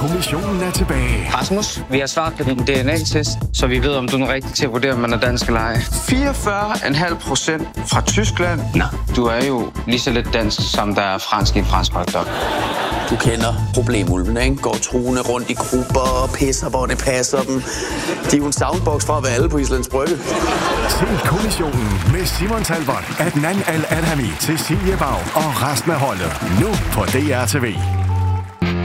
kommissionen er tilbage. Rasmus, vi har svaret på din DNA-test, så vi ved, om du er rigtig til at vurdere, om man er dansk eller ej. 44,5% fra Tyskland. Nå, du er jo lige så lidt dansk, som der er fransk i en fransk hotdog. Du kender problemulvene, ikke? Går truende rundt i grupper og pisser, hvor det passer dem. De er jo en soundbox fra at være alle på Islands Brygge. Se kommissionen med Simon Talbot, Adnan Al-Adhami, Cecilie Bag og resten af holdet. Nu på DR TV.